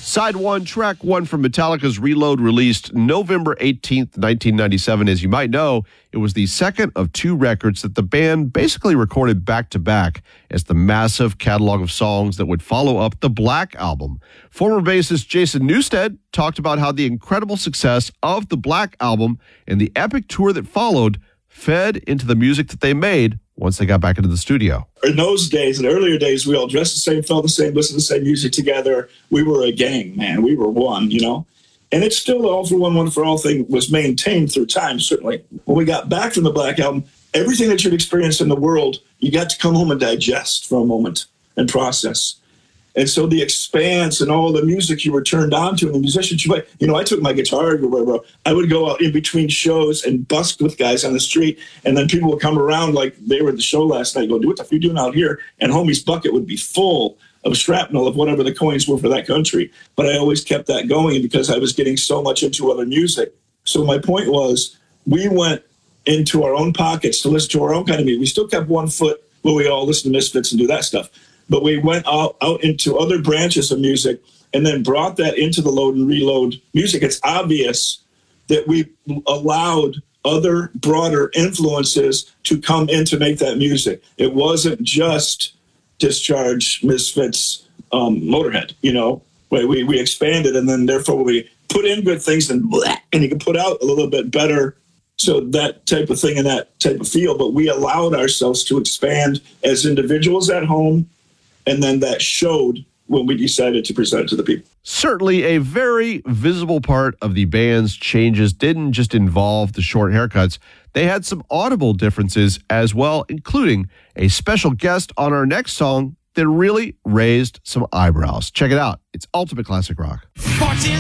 Side 1, track 1 from Metallica's Reload, released November 18th, 1997. As you might know, it was the second of two records that the band basically recorded back-to-back as the massive catalog of songs that would follow up the Black Album. Former bassist Jason Newsted talked about how the incredible success of the Black Album and the epic tour that followed fed into the music that they made once they got back into the studio. In those days, in the earlier days, we all dressed the same, felt the same, listened to the same music together. We were a gang, man. We were one, you know? And it's still the all for one for all thing was maintained through time, certainly. When we got back from the Black Album, everything that you'd experienced in the world, you got to come home and digest for a moment and process. And so the expanse and all the music you were turned on to and the musicians you play, you know, I took my guitar everywhere, bro. I would go out in between shows and busk with guys on the street, and then people would come around like they were at the show last night, go, what the f*** are you doing out here? And homie's bucket would be full of shrapnel of whatever the coins were for that country. But I always kept that going because I was getting so much into other music. So my point was, we went into our own pockets to listen to our own kind of music. We still kept one foot where we all listen to Misfits and do that stuff. But we went out into other branches of music and then brought that into the Load and Reload music. It's obvious that we allowed other broader influences to come in to make that music. It wasn't just Discharge, Misfits, Motorhead, you know. We expanded, and then therefore we put in good things and you can put out a little bit better. So that type of thing and that type of feel. But we allowed ourselves to expand as individuals at home. And then that showed when we decided to present it to the people. Certainly a very visible part of the band's changes didn't just involve the short haircuts. They had some audible differences as well, including a special guest on our next song that really raised some eyebrows. Check it out. It's Ultimate Classic Rock.